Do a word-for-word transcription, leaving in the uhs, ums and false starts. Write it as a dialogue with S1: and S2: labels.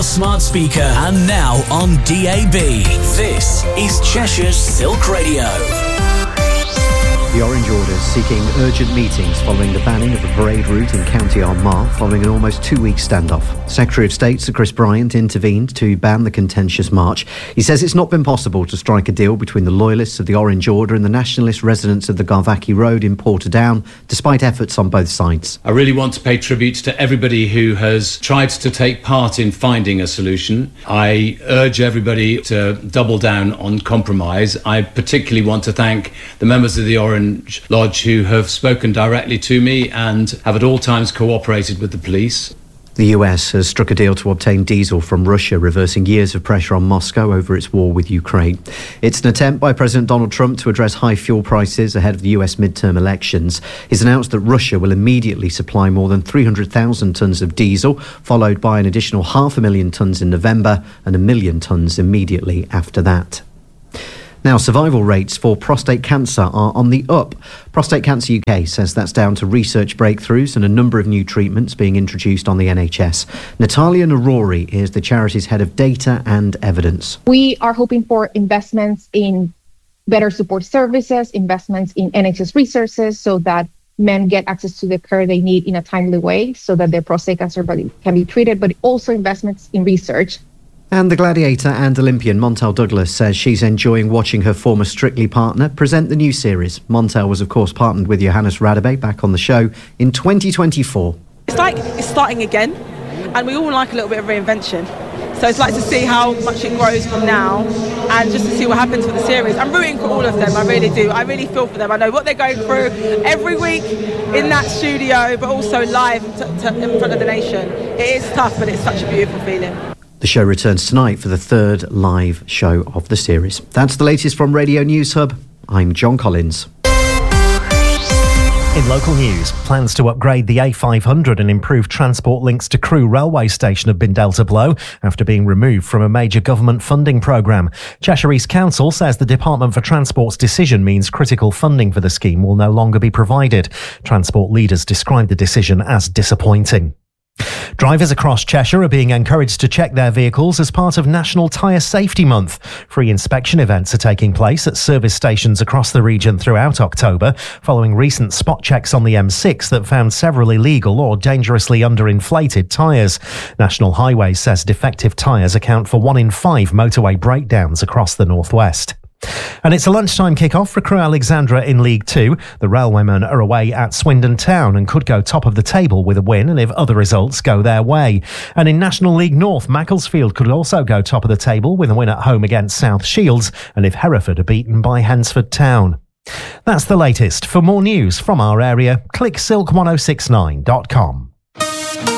S1: smart speaker and now on D A B. This is Cheshire's Silk Radio.
S2: The Orange Order seeking urgent meetings following the banning of the parade route in County Armagh following an almost two-week standoff. Secretary of State Sir Chris Bryant intervened to ban the contentious march. He says it's not been possible to strike a deal between the loyalists of the Orange Order and the nationalist residents of the Garvackie Road in Portadown, despite efforts on both sides.
S3: I really want to pay tribute to everybody who has tried to take part in finding a solution. I urge everybody to double down on compromise. I particularly want to thank the members of the Orange Lodge who have spoken directly to me and have at all times cooperated with the police.
S2: The U S has struck a deal to obtain diesel from Russia, reversing years of pressure on Moscow over its war with Ukraine. It's an attempt by President Donald Trump to address high fuel prices ahead of the U S midterm elections. He's announced that Russia will immediately supply more than three hundred thousand tonnes of diesel, followed by an additional half a million tonnes in November and a million tonnes immediately after that. Now, survival rates for prostate cancer are on the up. Prostate Cancer U K says that's down to research breakthroughs and a number of new treatments being introduced on the N H S. Natalia Narori is the charity's head of data and evidence.
S4: We are hoping for investments in better support services, investments in N H S resources so that men get access to the care they need in a timely way so that their prostate cancer can be treated, but also investments in research.
S2: And the gladiator and Olympian Montel Douglas says she's enjoying watching her former Strictly partner present the new series. Montel was, of course, partnered with Johannes Radebe back on the show in twenty twenty-four.
S5: It's like it's starting again, and we all like a little bit of reinvention. So it's like to see how much it grows from now and just to see what happens for the series. I'm rooting for all of them, I really do. I really feel for them. I know what they're going through every week in that studio, but also live to, to, in front of the nation. It is tough, but it's such a beautiful feeling.
S2: The show returns tonight for the third live show of the series. That's the latest from Radio News Hub. I'm John Collins.
S6: In local news, plans to upgrade the A five hundred and improve transport links to Crewe railway station have been dealt a blow after being removed from a major government funding programme. Cheshire East Council says the Department for Transport's decision means critical funding for the scheme will no longer be provided. Transport leaders described the decision as disappointing. Drivers across Cheshire are being encouraged to check their vehicles as part of National Tyre Safety Month. Free inspection events are taking place at service stations across the region throughout October, following recent spot checks on the M six that found several illegal or dangerously underinflated tyres. National Highways says defective tyres account for one in five motorway breakdowns across the northwest. And it's a lunchtime kick-off for Crewe Alexandra in League Two. The Railwaymen are away at Swindon Town and could go top of the table with a win and if other results go their way. And in National League North, Macclesfield could also go top of the table with a win at home against South Shields and if Hereford are beaten by Hensford Town. That's the latest. For more news from our area, click silk ten sixty-nine dot com.